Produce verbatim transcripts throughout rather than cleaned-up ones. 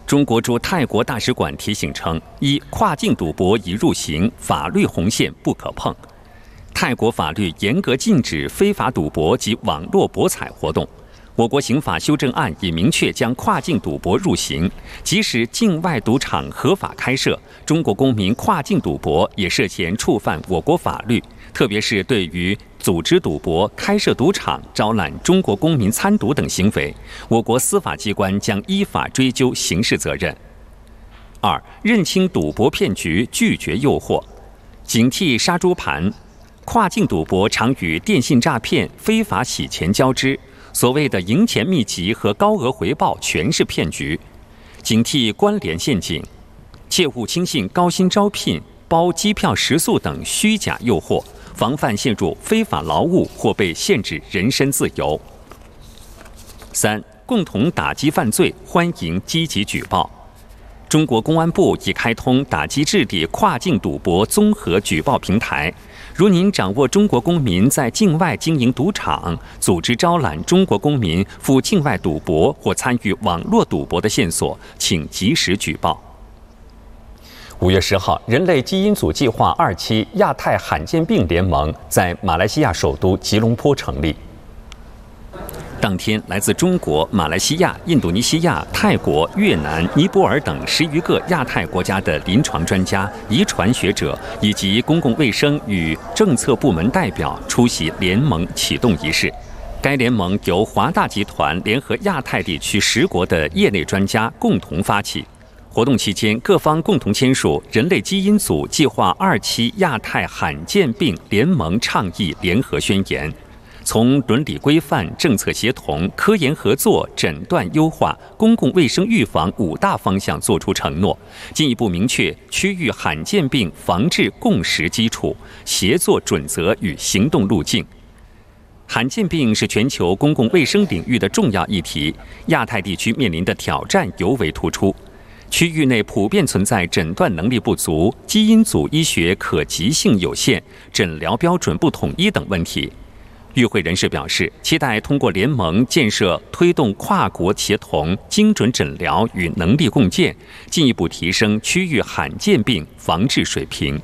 中国驻泰国大使馆提醒称：一、跨境赌博已入刑，法律红线不可碰。泰国法律严格禁止非法赌博及网络博彩活动。我国刑法修正案已明确将跨境赌博入刑，即使境外赌场合法开设，中国公民跨境赌博也涉嫌触犯我国法律，特别是对于组织赌博、开设赌场、招揽中国公民参赌等行为，我国司法机关将依法追究刑事责任。二、认清赌博骗局，拒绝诱惑，警惕杀猪盘。跨境赌博常与电信诈骗、非法洗钱交织。所谓的赢钱秘籍和高额回报全是骗局，警惕关联陷阱，切勿轻信高薪招聘、包机票食宿等虚假诱惑，防范陷入非法劳务或被限制人身自由。三、共同打击犯罪，欢迎积极举报。中国公安部已开通打击治理跨境赌博综合举报平台。如您掌握中国公民在境外经营赌场、组织招揽中国公民赴境外赌博或参与网络赌博的线索，请及时举报。五月十号，人类基因组计划二期亚太罕见病联盟在马来西亚首都吉隆坡成立。当天，来自中国、马来西亚、印度尼西亚、泰国、越南、尼泊尔等十余个亚太国家的临床专家、遗传学者以及公共卫生与政策部门代表出席联盟启动仪式。该联盟由华大集团联合亚太地区十国的业内专家共同发起。活动期间，各方共同签署《人类基因组计划二期亚太罕见病联盟倡议联合宣言》。从伦理规范、政策协同、科研合作、诊断优化、公共卫生预防五大方向作出承诺，进一步明确区域罕见病防治共识基础、协作准则与行动路径。罕见病是全球公共卫生领域的重要议题，亚太地区面临的挑战尤为突出。区域内普遍存在诊断能力不足、基因组医学可及性有限、诊疗标准不统一等问题。与会人士表示，期待通过联盟建设推动跨国协同、精准诊疗与能力共建，进一步提升区域罕见病防治水平。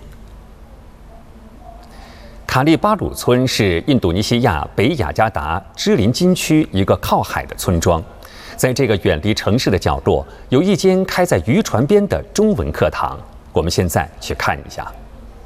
卡利巴鲁村是印度尼西亚北雅加达芝林金区一个靠海的村庄，在这个远离城市的角落，有一间开在渔船边的中文课堂。我们现在去看一下。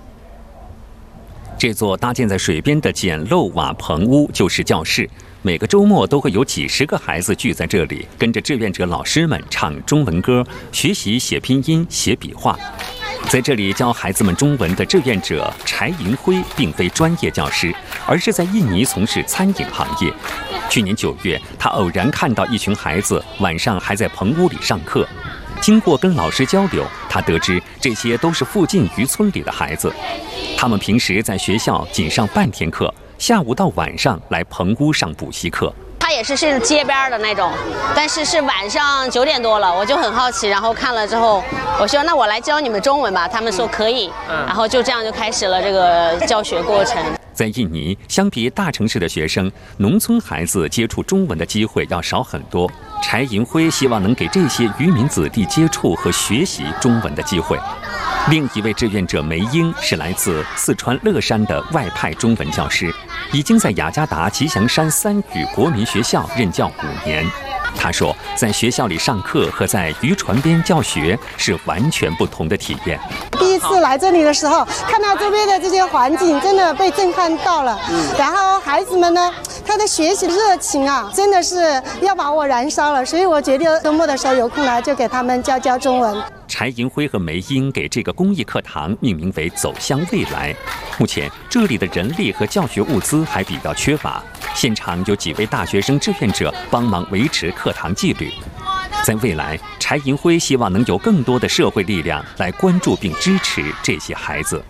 这座搭建在水边的简陋瓦棚屋就是教室，每个周末都会有几十个孩子聚在这里，跟着志愿者老师们唱中文歌，学习写拼音、写笔画。在这里教孩子们中文的志愿者柴银辉并非专业教师，而是在印尼从事餐饮行业。去年九月，他偶然看到一群孩子晚上还在棚屋里上课。经过跟老师交流，他得知这些都是附近渔村里的孩子，他们平时在学校仅上半天课，下午到晚上来棚屋上补习课。 他也是是街边的那种，但是是晚上九点多了，我就很好奇，然后看了之后，我说那我来教你们中文吧，他们说可以，然后就这样就开始了这个教学过程。 在印尼，相比大城市的学生，农村孩子接触中文的机会要少很多。柴银辉希望能给这些渔民子弟接触和学习中文的机会。另一位志愿者梅英是来自四川乐山的外派中文教师，已经在雅加达吉祥山三语国民学校任教五年。他说，在学校里上课和在渔船边教学是完全不同的体验。 第一次来这里的时候，看到周边的这些环境，真的被震撼到了。然后孩子们呢，他的学习热情啊，真的是要把我燃烧了。所以我决定周末的时候有空来，就给他们教教中文。 柴银辉和梅英给这个公益课堂命名为“走向未来”。目前这里的人力和教学物资还比较缺乏，现场有几位大学生志愿者帮忙维持课堂纪律。在未来，柴银辉希望能有更多的社会力量来关注并支持这些孩子。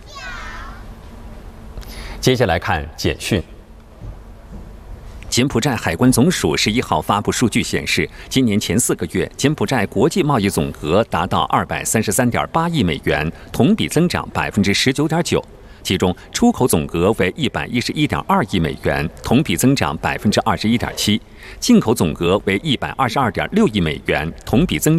接下来看简讯。柬埔寨海关总署十一号发布数据显示，今年前四个月，柬埔寨国际贸易总额达到二百三十三点八亿美元，同比增长百分之十九点九。其中，出口总额为一百一十一点二亿美元，同比增长百分之二十一点七；进口总额为一百二十二点六亿美元，同比增